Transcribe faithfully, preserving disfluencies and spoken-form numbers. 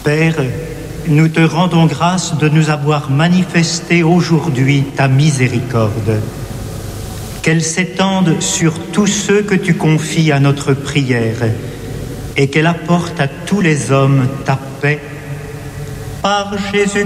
Père, nous te rendons grâce de nous avoir manifesté aujourd'hui ta miséricorde. Qu'elle s'étende sur tous ceux que tu confies à notre prière et qu'elle apporte à tous les hommes ta paix. Par Jésus